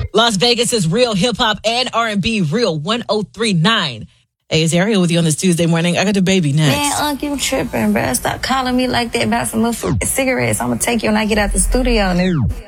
Las Vegas is real hip hop and R&B, Real 103.9. Hey, it's Ariel with you on this Tuesday morning. I got the baby next. Man, Unc, you tripping, bro. Stop calling me like that about some motherfucking cigarettes. I'm gonna take you when I get out the studio, nigga.